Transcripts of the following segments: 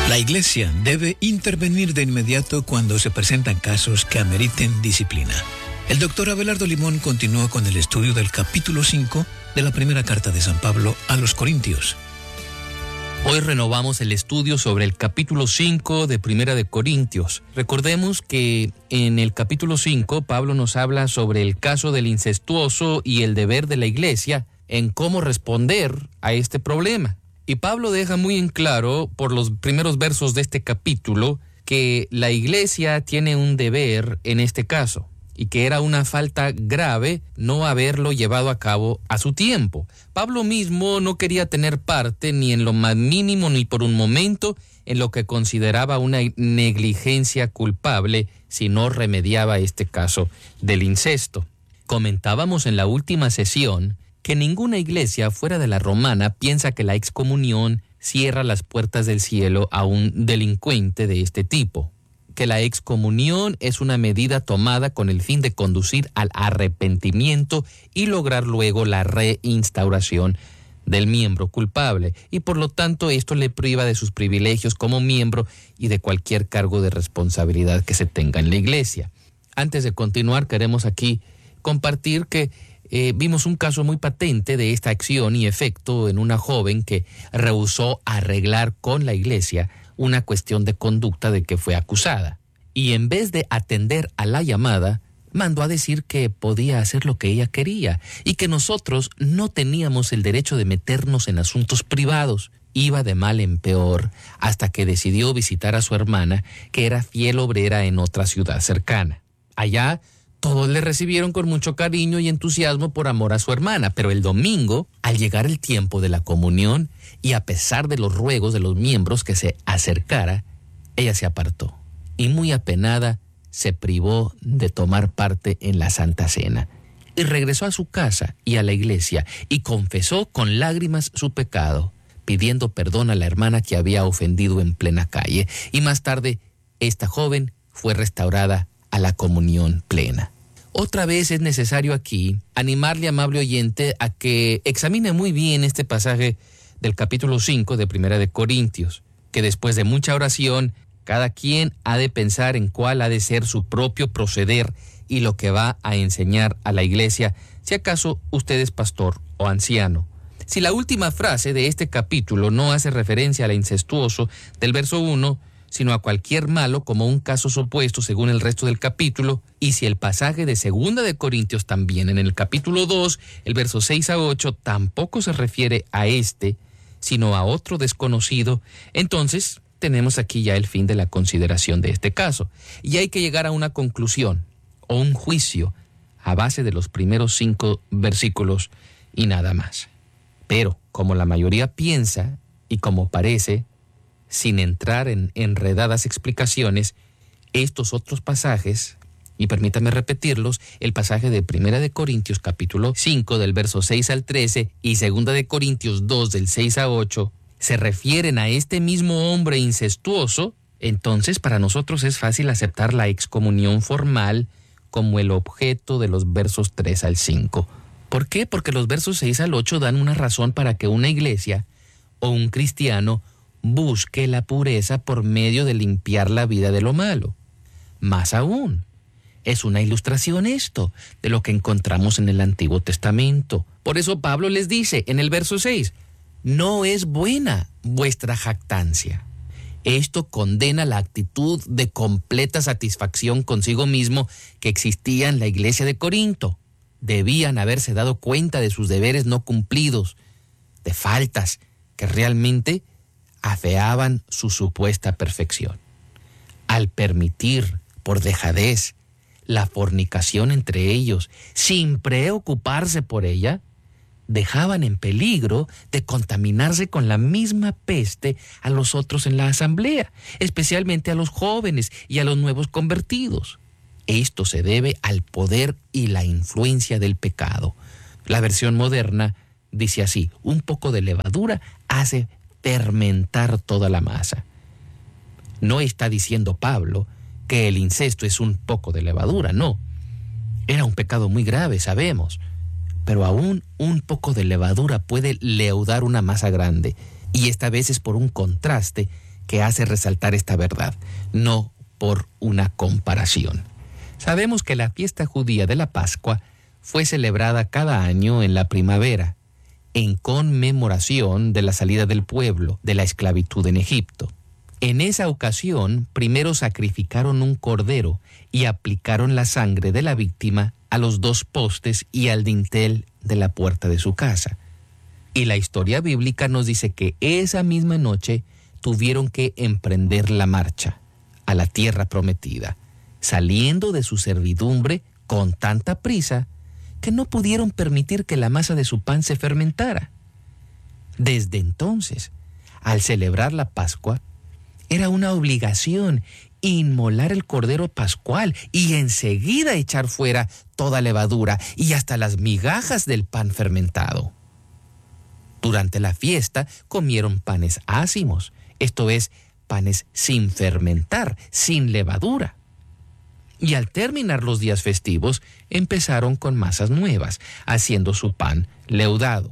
La Iglesia debe intervenir de inmediato cuando se presentan casos que ameriten disciplina. El doctor Abelardo Limón continúa con el estudio del capítulo 5 de la primera carta de San Pablo a los Corintios. Hoy renovamos el estudio sobre el capítulo 5 de Primera de Corintios. Recordemos que en el capítulo 5 Pablo nos habla sobre el caso del incestuoso y el deber de la Iglesia en cómo responder a este problema. Y Pablo deja muy en claro por los primeros versos de este capítulo que la Iglesia tiene un deber en este caso y que era una falta grave no haberlo llevado a cabo a su tiempo. Pablo mismo no quería tener parte ni en lo más mínimo ni por un momento en lo que consideraba una negligencia culpable si no remediaba este caso del incesto. Comentábamos en la última sesión que ninguna iglesia fuera de la romana piensa que la excomunión cierra las puertas del cielo a un delincuente de este tipo, que la excomunión es una medida tomada con el fin de conducir al arrepentimiento y lograr luego la reinstauración del miembro culpable, y por lo tanto esto le priva de sus privilegios como miembro y de cualquier cargo de responsabilidad que se tenga en la iglesia. Antes de continuar, queremos aquí compartir que vimos un caso muy patente de esta acción y efecto en una joven que rehusó arreglar con la iglesia una cuestión de conducta de que fue acusada. Y en vez de atender a la llamada, mandó a decir que podía hacer lo que ella quería y que nosotros no teníamos el derecho de meternos en asuntos privados. Iba de mal en peor hasta que decidió visitar a su hermana, que era fiel obrera en otra ciudad cercana. Allá, todos le recibieron con mucho cariño y entusiasmo por amor a su hermana, pero el domingo, al llegar el tiempo de la comunión y a pesar de los ruegos de los miembros que se acercara, ella se apartó y muy apenada se privó de tomar parte en la Santa Cena y regresó a su casa y a la iglesia y confesó con lágrimas su pecado, pidiendo perdón a la hermana que había ofendido en plena calle, y más tarde esta joven fue restaurada a la comunión plena. Otra vez es necesario aquí animarle, amable oyente, a que examine muy bien este pasaje del capítulo 5 de Primera de Corintios, que después de mucha oración, cada quien ha de pensar en cuál ha de ser su propio proceder y lo que va a enseñar a la iglesia, si acaso usted es pastor o anciano. Si la última frase de este capítulo no hace referencia al incestuoso del verso 1, sino a cualquier malo como un caso opuesto según el resto del capítulo, y si el pasaje de Segunda de Corintios también en el capítulo 2, el verso 6 a 8, tampoco se refiere a este, sino a otro desconocido, entonces tenemos aquí ya el fin de la consideración de este caso, y hay que llegar a una conclusión o un juicio a base de los primeros 5 versículos y nada más. Pero, como la mayoría piensa y como parece, sin entrar en enredadas explicaciones, estos otros pasajes, y permítame repetirlos, el pasaje de Primera de Corintios capítulo 5 del verso 6 al 13 y Segunda de Corintios 2 del 6 a 8, se refieren a este mismo hombre incestuoso, entonces para nosotros es fácil aceptar la excomunión formal como el objeto de los versos 3 al 5. ¿Por qué? Porque los versos 6 al 8 dan una razón para que una iglesia o un cristiano busque la pureza por medio de limpiar la vida de lo malo. Más aún, es una ilustración esto de lo que encontramos en el Antiguo Testamento. Por eso Pablo les dice en el verso 6, no es buena vuestra jactancia. Esto condena la actitud de completa satisfacción consigo mismo que existía en la iglesia de Corinto. Debían haberse dado cuenta de sus deberes no cumplidos, de faltas que realmente afeaban su supuesta perfección. Al permitir, por dejadez, la fornicación entre ellos, sin preocuparse por ella, dejaban en peligro de contaminarse con la misma peste a los otros en la asamblea, especialmente a los jóvenes y a los nuevos convertidos. Esto se debe al poder y la influencia del pecado. La versión moderna dice así, un poco de levadura hace fermentar toda la masa. No está diciendo Pablo que el incesto es un poco de levadura, no. Era un pecado muy grave, sabemos, pero aún un poco de levadura puede leudar una masa grande, y esta vez es por un contraste que hace resaltar esta verdad, no por una comparación. Sabemos que la fiesta judía de la Pascua fue celebrada cada año en la primavera, en conmemoración de la salida del pueblo de la esclavitud en Egipto. En esa ocasión, primero sacrificaron un cordero y aplicaron la sangre de la víctima a los 2 postes y al dintel de la puerta de su casa. Y la historia bíblica nos dice que esa misma noche tuvieron que emprender la marcha a la tierra prometida, saliendo de su servidumbre con tanta prisa que no pudieron permitir que la masa de su pan se fermentara. Desde entonces, al celebrar la Pascua, era una obligación inmolar el cordero pascual y enseguida echar fuera toda levadura y hasta las migajas del pan fermentado. Durante la fiesta comieron panes ácimos, esto es, panes sin fermentar, sin levadura. Y al terminar los días festivos, empezaron con masas nuevas, haciendo su pan leudado.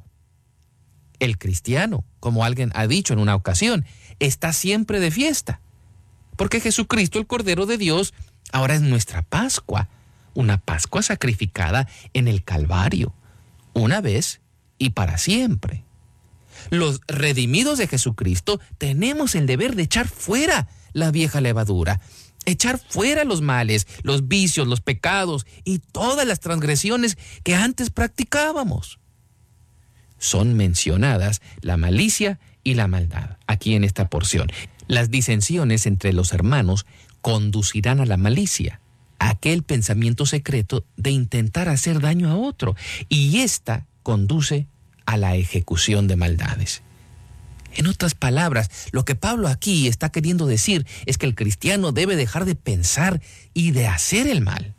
El cristiano, como alguien ha dicho en una ocasión, está siempre de fiesta, porque Jesucristo, el Cordero de Dios, ahora es nuestra Pascua, una Pascua sacrificada en el Calvario, una vez y para siempre. Los redimidos de Jesucristo tenemos el deber de echar fuera la vieja levadura, echar fuera los males, los vicios, los pecados y todas las transgresiones que antes practicábamos. Son mencionadas la malicia y la maldad aquí en esta porción. Las disensiones entre los hermanos conducirán a la malicia, a aquel pensamiento secreto de intentar hacer daño a otro, y esta conduce a la ejecución de maldades. En otras palabras, lo que Pablo aquí está queriendo decir es que el cristiano debe dejar de pensar y de hacer el mal,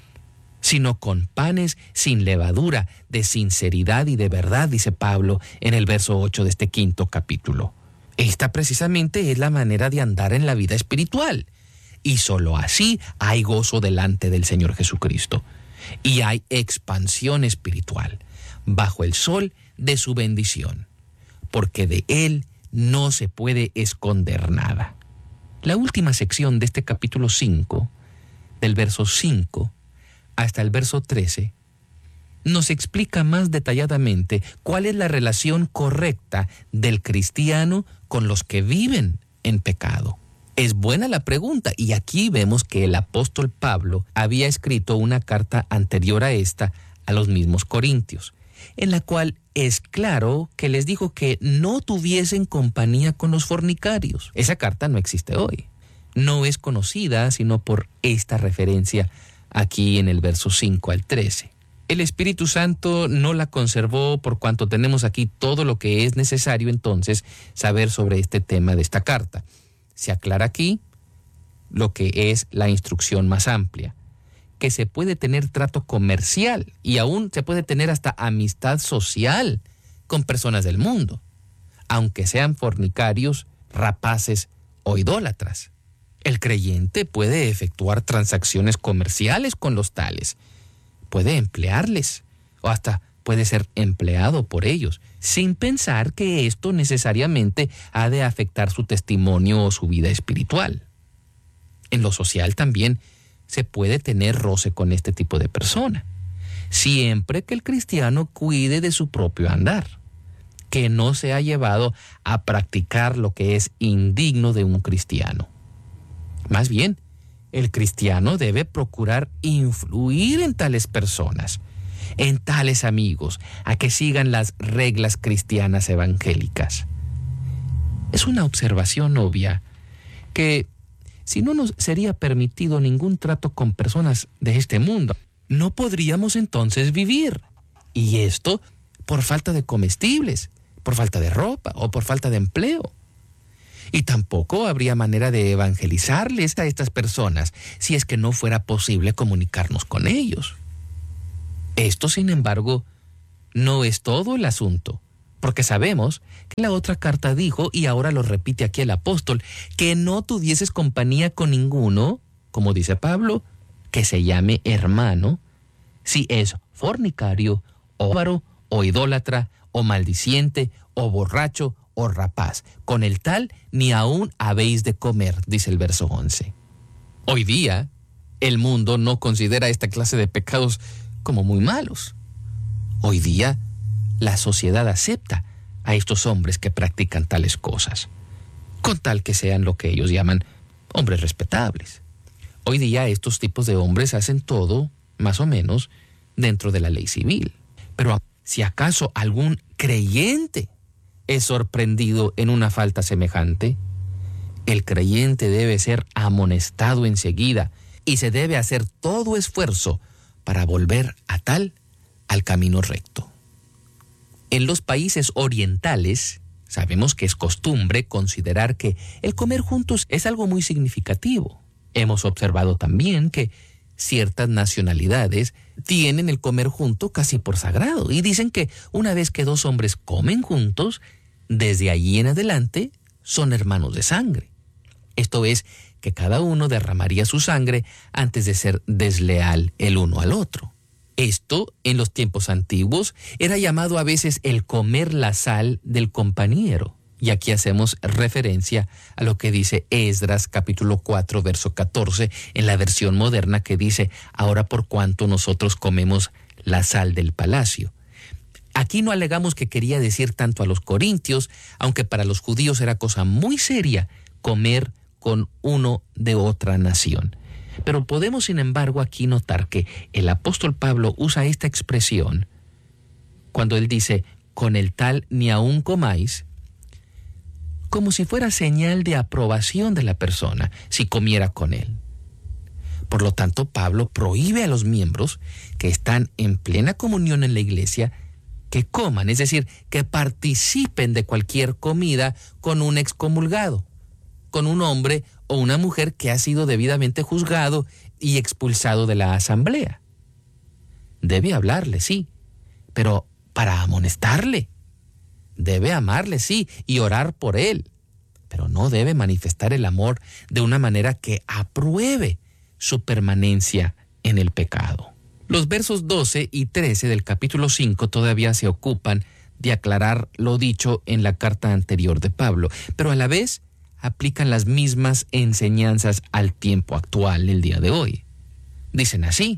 sino con panes sin levadura, de sinceridad y de verdad, dice Pablo en el verso 8 de este 5º capítulo. Esta precisamente es la manera de andar en la vida espiritual, y solo así hay gozo delante del Señor Jesucristo, y hay expansión espiritual bajo el sol de su bendición, porque de Él no se puede esconder nada. La última sección de este capítulo 5, del verso 5 hasta el verso 13, nos explica más detalladamente cuál es la relación correcta del cristiano con los que viven en pecado. Es buena la pregunta, y aquí vemos que el apóstol Pablo había escrito una carta anterior a esta a los mismos corintios, en la cual es claro que les dijo que no tuviesen compañía con los fornicarios. Esa carta no existe hoy. No es conocida sino por esta referencia aquí en el verso 5 al 13. El Espíritu Santo no la conservó, por cuanto tenemos aquí todo lo que es necesario entonces saber sobre este tema de esta carta. Se aclara aquí lo que es la instrucción más amplia, que se puede tener trato comercial y aún se puede tener hasta amistad social con personas del mundo, aunque sean fornicarios, rapaces o idólatras. El creyente puede efectuar transacciones comerciales con los tales, puede emplearles o hasta puede ser empleado por ellos, sin pensar que esto necesariamente ha de afectar su testimonio o su vida espiritual. En lo social también se puede tener roce con este tipo de persona, siempre que el cristiano cuide de su propio andar, que no se ha llevado a practicar lo que es indigno de un cristiano. Más bien, el cristiano debe procurar influir en tales personas, en tales amigos, a que sigan las reglas cristianas evangélicas. Es una observación obvia que si no nos sería permitido ningún trato con personas de este mundo, no podríamos entonces vivir. Y esto por falta de comestibles, por falta de ropa o por falta de empleo. Y tampoco habría manera de evangelizarles a estas personas si es que no fuera posible comunicarnos con ellos. Esto, sin embargo, no es todo el asunto, porque sabemos que la otra carta dijo, y ahora lo repite aquí el apóstol, que no tuvieses compañía con ninguno, como dice Pablo, que se llame hermano, si es fornicario, o avaro, o idólatra, o maldiciente, o borracho, o rapaz. Con el tal ni aún habéis de comer, dice el verso 11. Hoy día, el mundo no considera esta clase de pecados como muy malos. Hoy día, la sociedad acepta a estos hombres que practican tales cosas, con tal que sean lo que ellos llaman hombres respetables. Hoy día estos tipos de hombres hacen todo, más o menos, dentro de la ley civil. Pero si acaso algún creyente es sorprendido en una falta semejante, el creyente debe ser amonestado enseguida y se debe hacer todo esfuerzo para volver al camino recto. En los países orientales, sabemos que es costumbre considerar que el comer juntos es algo muy significativo. Hemos observado también que ciertas nacionalidades tienen el comer junto casi por sagrado y dicen que una vez que dos hombres comen juntos, desde allí en adelante son hermanos de sangre. Esto es, que cada uno derramaría su sangre antes de ser desleal el uno al otro. Esto, en los tiempos antiguos, era llamado a veces el comer la sal del compañero. Y aquí hacemos referencia a lo que dice Esdras capítulo 4, verso 14, en la versión moderna que dice, ahora por cuanto nosotros comemos la sal del palacio. Aquí no alegamos que quería decir tanto a los corintios, aunque para los judíos era cosa muy seria comer con uno de otra nación. Pero podemos, sin embargo, aquí notar que el apóstol Pablo usa esta expresión cuando él dice, con el tal ni aún comáis, como si fuera señal de aprobación de la persona si comiera con él. Por lo tanto, Pablo prohíbe a los miembros que están en plena comunión en la iglesia que coman, es decir, que participen de cualquier comida con un excomulgado, con un hombre o una mujer que ha sido debidamente juzgado y expulsado de la asamblea. Debe hablarle, sí, pero para amonestarle. Debe amarle, sí, y orar por él, pero no debe manifestar el amor de una manera que apruebe su permanencia en el pecado. Los versos 12 y 13 del capítulo 5 todavía se ocupan de aclarar lo dicho en la carta anterior de Pablo, pero a la vez aplican las mismas enseñanzas al tiempo actual, el día de hoy. Dicen así,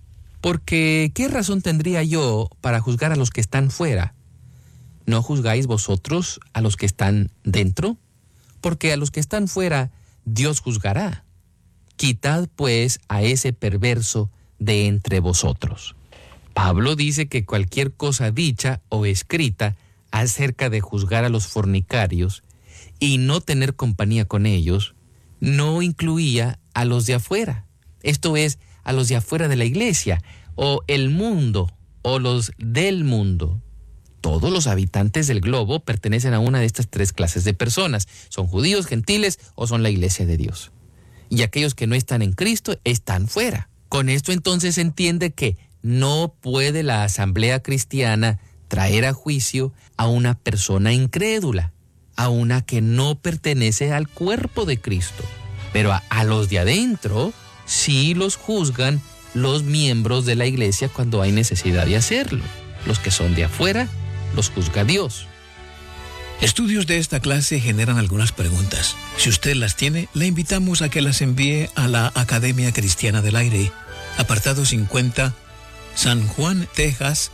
porque ¿qué razón tendría yo para juzgar a los que están fuera? ¿No juzgáis vosotros a los que están dentro? Porque a los que están fuera Dios juzgará. Quitad pues a ese perverso de entre vosotros. Pablo dice que cualquier cosa dicha o escrita acerca de juzgar a los fornicarios y no tener compañía con ellos, no incluía a los de afuera. Esto es, a los de afuera de la iglesia, o el mundo, o los del mundo. Todos los habitantes del globo pertenecen a una de estas tres clases de personas. Son judíos, gentiles o son la iglesia de Dios. Y aquellos que no están en Cristo están fuera. Con esto entonces se entiende que no puede la asamblea cristiana traer a juicio a una persona incrédula, a una que no pertenece al cuerpo de Cristo. Pero a los de adentro sí los juzgan los miembros de la iglesia cuando hay necesidad de hacerlo. Los que son de afuera los juzga Dios. Estudios de esta clase generan algunas preguntas. Si usted las tiene, le invitamos a que las envíe a la Academia Cristiana del Aire, apartado 50, San Juan, Texas,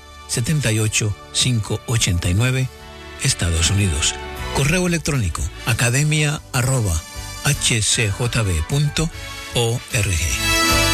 78589, Estados Unidos. Correo electrónico, academia@hcjb.org.